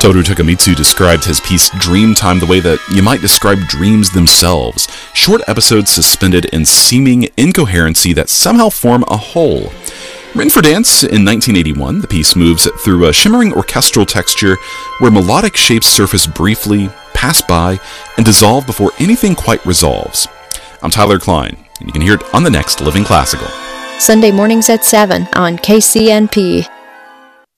Toru Takemitsu described his piece Dreamtime the way that you might describe dreams themselves, short episodes suspended in seeming incoherency that somehow form a whole. Written for dance in 1981, the piece moves through a shimmering orchestral texture where melodic shapes surface briefly, pass by, and dissolve before anything quite resolves. I'm Tyler Klein, and you can hear it on the next Living Classical. Sunday mornings at 7 on KCNP.